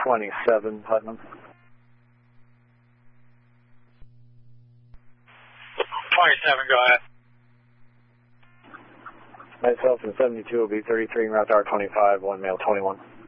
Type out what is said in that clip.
27, Putnam. Go ahead. Myself and 72 will be 33 en route to R25, 1 male 21.